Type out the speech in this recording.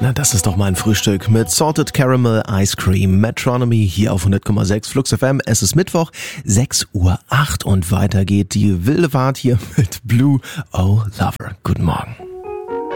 Na, das ist doch mal ein Frühstück mit Salted Caramel Ice Cream Metronomy hier auf 100,6 Flux FM. Es ist Mittwoch, 6:08 Uhr und weiter geht die wilde Fahrt hier mit Blue Oh Lover. Guten Morgen.